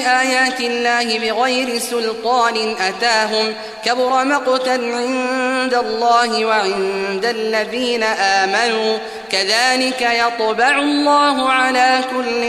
آيات الله بغير سلطان أتاهم كبر مقتا عند الله وعند الذين آمنوا كذلك يطبع الله على كل